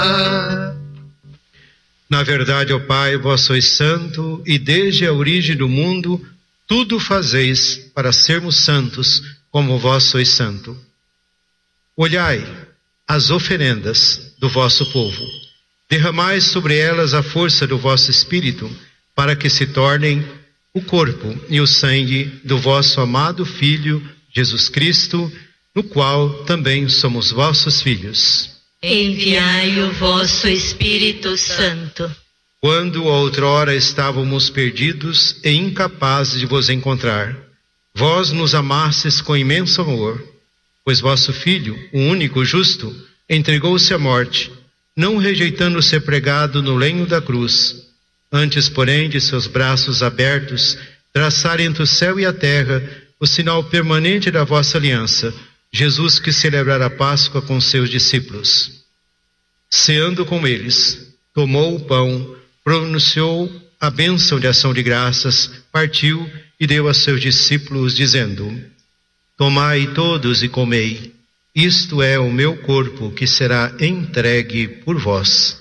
Na verdade, ó Pai, vós sois santo, e desde a origem do mundo tudo fazeis para sermos santos, como vós sois santo. Olhai as oferendas do vosso povo, derramai sobre elas a força do vosso Espírito, para que se tornem o corpo e o sangue do vosso amado Filho, Jesus Cristo, no qual também somos vossos filhos. Enviai o vosso Espírito Santo. Quando outrora estávamos perdidos e incapazes de vos encontrar, vós nos amastes com imenso amor, pois vosso Filho, o único justo, entregou-se à morte, não rejeitando ser pregado no lenho da cruz, antes, porém, de seus braços abertos, traçar entre o céu e a terra o sinal permanente da vossa aliança, Jesus que celebrara a Páscoa com seus discípulos. Ceando com eles, tomou o pão, pronunciou a bênção de ação de graças, partiu e deu a seus discípulos, dizendo: Tomai todos e comei, isto é o meu corpo que será entregue por vós.